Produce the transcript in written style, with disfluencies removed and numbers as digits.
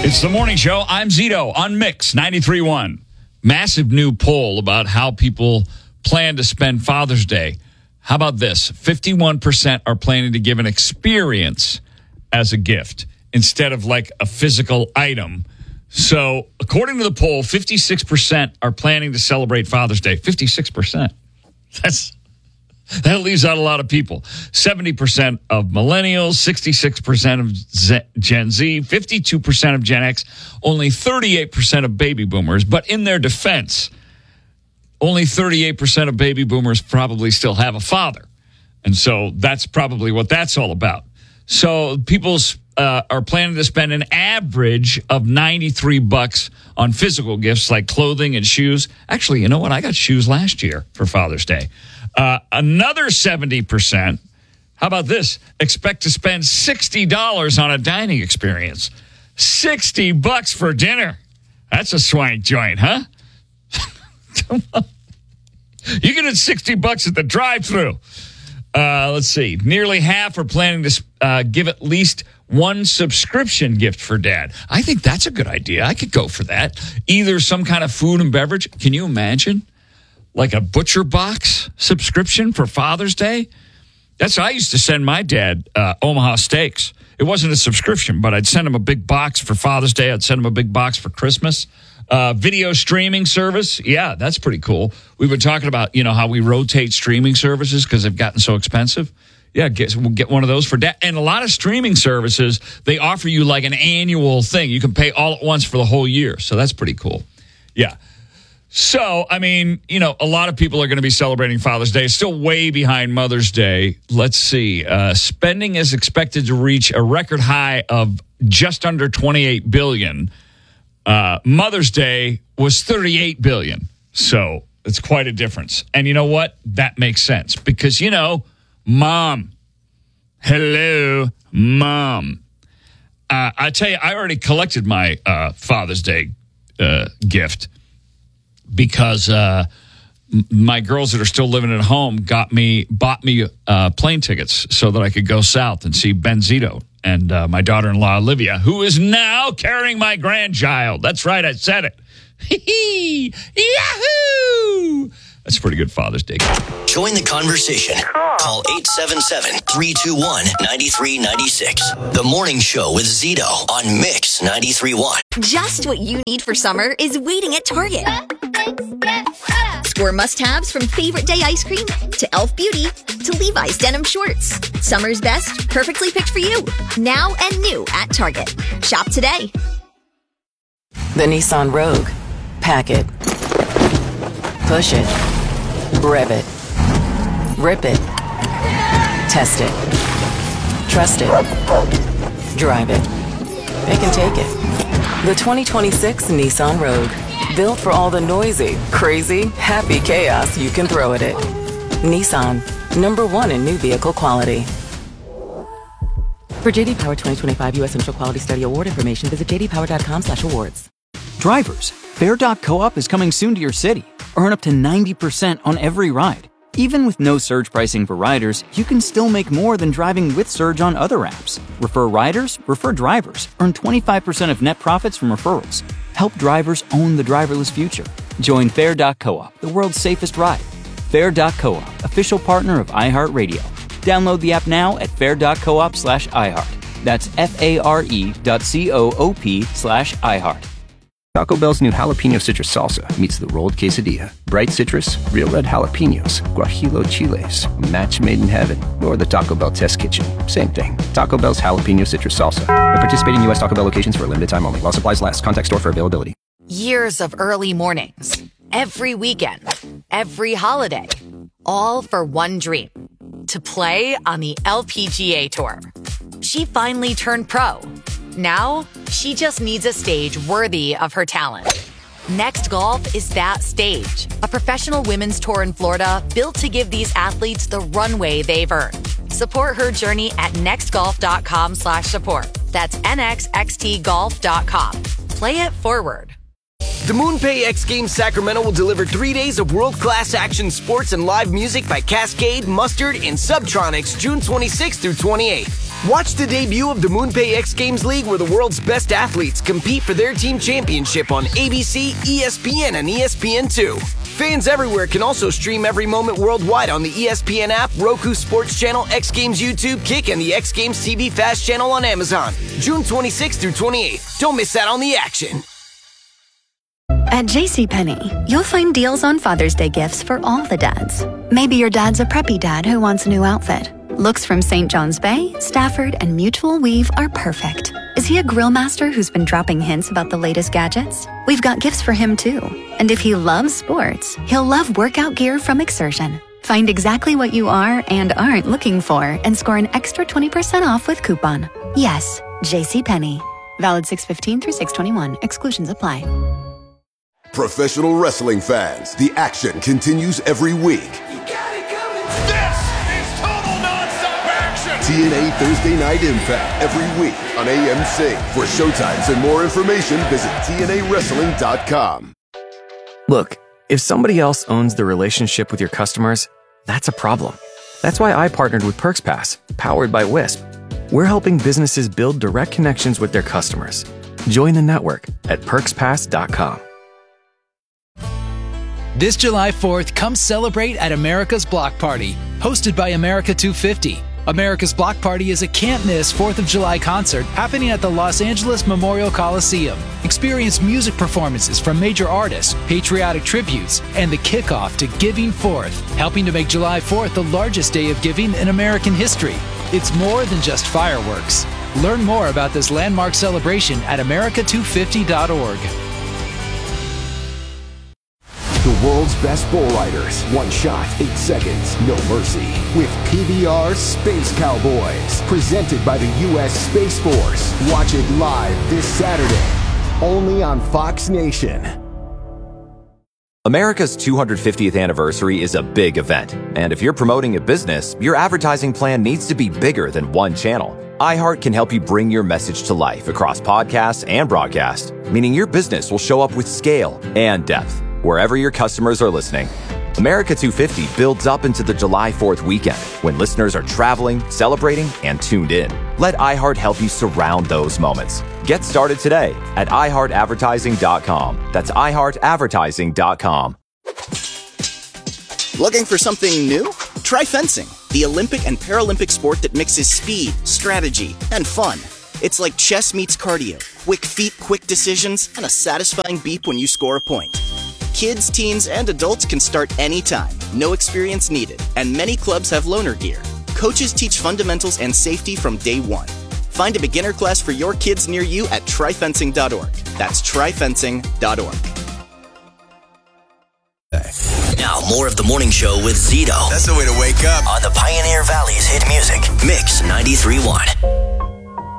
It's the morning show. I'm Zito on Mix 93.1. Massive new poll about how people plan to spend Father's Day. How about this? 51% are planning to give an experience as a gift instead of like a physical item. So according to the poll, 56% are planning to celebrate Father's Day. 56%. That leaves out a lot of people. 70% of millennials, 66% of Gen Z, 52% of Gen X, only 38% of baby boomers. But in their defense, only 38% of baby boomers probably still have a father. And so that's probably what that's all about. So people are planning to spend an average of $93 on physical gifts like clothing and shoes. Actually, you know what? I got shoes last year for Father's Day. Another 70%, how about this? Expect to spend $60 on a dining experience. $60 for dinner. That's a swank joint, huh? You get it $60 at the drive-thru. Let's see. Nearly half are planning to give at least one subscription gift for dad. I think that's a good idea. I could go for that. Either some kind of food and beverage. Can you imagine? Like a Butcher Box subscription for Father's Day? That's I used to send my dad Omaha Steaks. It wasn't a subscription, but I'd send him a big box for Father's Day. I'd send him a big box for Christmas. Video streaming service. Yeah, that's pretty cool. We've been talking about, how we rotate streaming services because they've gotten so expensive. Yeah, we'll get one of those for dad. And a lot of streaming services, they offer you like an annual thing. You can pay all at once for the whole year. So that's pretty cool. Yeah. So, I mean, a lot of people are going to be celebrating Father's Day. It's still way behind Mother's Day. Let's see. Spending is expected to reach a record high of just under $28 billion. Mother's Day was $38 billion. So it's quite a difference. And you know what? That makes sense because, Mom. Hello, Mom. I tell you, I already collected my Father's Day gift. Because my girls that are still living at home bought me plane tickets so that I could go south and see Ben Zito and my daughter-in-law, Olivia, who is now carrying my grandchild. That's right, I said it. Yahoo! That's a pretty good Father's Day. Join the conversation. Call 877-321-9396. The Morning Show with Zito on Mix 93.1. Just what you need for summer is waiting at Target. Score must-haves from favorite day ice cream to Elf Beauty to Levi's denim shorts. Summer's best, perfectly picked for you. Now and new at Target. Shop today. The Nissan Rogue. Pack it. Push it. Rev it. Rip it. Test it. Trust it. Drive it. It can take it. The 2026 Nissan Rogue. Built for all the noisy, crazy, happy chaos you can throw at it. Nissan. #1 in new vehicle quality. For JD Power 2025 U.S. Initial Quality Study Award information, visit jdpower.com/awards. Drivers, Fair.coop is coming soon to your city. Earn up to 90% on every ride. Even with no surge pricing for riders, you can still make more than driving with surge on other apps. Refer riders, refer drivers. Earn 25% of net profits from referrals. Help drivers own the driverless future. Join Fair.coop, the world's safest ride. Fair.coop, official partner of iHeartRadio. Download the app now at fair.coop/iHeart. That's FARE.coop/iHeart. Taco Bell's new jalapeno citrus salsa meets the rolled quesadilla. Bright citrus, real red jalapenos, guajillo chiles, a match made in heaven, or the Taco Bell test kitchen. Same thing. Taco Bell's jalapeno citrus salsa. At participating U.S. Taco Bell locations for a limited time only. While supplies last. Contact store for availability. Years of early mornings, every weekend, every holiday, all for one dream. To play on the LPGA Tour. She finally turned pro. Now, she just needs a stage worthy of her talent. Next Golf is that stage. A professional women's tour in Florida built to give these athletes the runway they've earned. Support her journey at nextgolf.com/support. That's nxxtgolf.com. Play it forward. The MoonPay X Games Sacramento will deliver 3 days of world-class action sports and live music by Cascade, Mustard, and Subtronics June 26th through 28th. Watch the debut of the MoonPay X Games League, where the world's best athletes compete for their team championship on ABC, ESPN, and ESPN2. Fans everywhere can also stream every moment worldwide on the ESPN app, Roku Sports Channel, X Games YouTube, Kick, and the X Games TV Fast channel on Amazon. June 26th through 28th. Don't miss out on the action. At JCPenney, you'll find deals on Father's Day gifts for all the dads. Maybe your dad's a preppy dad who wants a new outfit. Looks from St. John's Bay, Stafford, and Mutual Weave are perfect. Is he a grill master who's been dropping hints about the latest gadgets? We've got gifts for him too. And if he loves sports, he'll love workout gear from Exertion. Find exactly what you are and aren't looking for and score an extra 20% off with coupon. Yes, JCPenney. Valid 6/15 through 6/21. Exclusions apply. Professional wrestling fans, the action continues every week. This is total nonstop action! TNA Thursday Night Impact every week on AMC. For showtimes and more information, visit TNAWrestling.com. Look, if somebody else owns the relationship with your customers, that's a problem. That's why I partnered with PerksPass, powered by Wisp. We're helping businesses build direct connections with their customers. Join the network at perkspass.com. This July 4th, come celebrate at America's Block Party, hosted by America 250. America's Block Party is a can't-miss 4th of July concert happening at the Los Angeles Memorial Coliseum. Experience music performances from major artists, patriotic tributes, and the kickoff to Giving Forth, helping to make July 4th the largest day of giving in American history. It's more than just fireworks. Learn more about this landmark celebration at america250.org. The world's best bull riders. One shot, 8 seconds, no mercy. With PBR Space Cowboys. Presented by the U.S. Space Force. Watch it live this Saturday. Only on Fox Nation. America's 250th anniversary is a big event. And if you're promoting a business, your advertising plan needs to be bigger than one channel. iHeart can help you bring your message to life across podcasts and broadcast, meaning your business will show up with scale and depth wherever your customers are listening. America 250 builds up into the July 4th weekend when listeners are traveling, celebrating, and tuned in. Let iHeart help you surround those moments. Get started today at iHeartAdvertising.com. That's iHeartAdvertising.com. Looking for something new? Try fencing, the Olympic and Paralympic sport that mixes speed, strategy, and fun. It's like chess meets cardio. Quick feet, quick decisions, and a satisfying beep when you score a point. Kids, teens, and adults can start anytime. No experience needed. And many clubs have loaner gear. Coaches teach fundamentals and safety from day one. Find a beginner class for your kids near you at tryfencing.org. That's tryfencing.org. Now, more of the morning show with Zito. That's the way to wake up. On the Pioneer Valley's hit music, Mix 93.1.